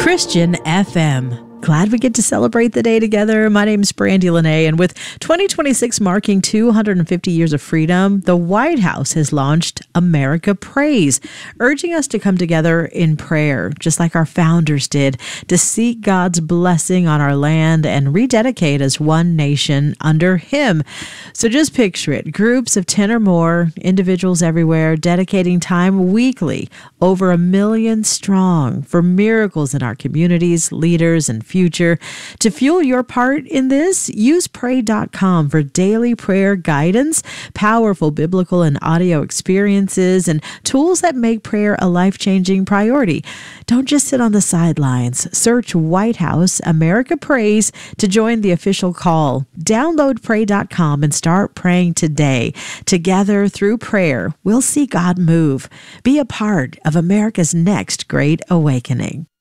Christian FM. Glad we get to celebrate the day together. My name is Brandy Lene, and with 2026 marking 250 years of freedom, the White House has launched America Prays, urging us to come together in prayer, just like our founders did, to seek God's blessing on our land and rededicate as one nation under Him. So just picture it, groups of 10 or more, individuals everywhere, dedicating time weekly, over 1 million strong, for miracles in our communities, leaders, and future. To fuel your part in this, use pray.com for daily prayer guidance, powerful biblical and audio experiences, and tools that make prayer a life-changing priority. Don't just sit on the sidelines. Search White House America Prays to join the official call. Download pray.com and start praying today. Together through prayer, we'll see God move. Be a part of America's next great awakening.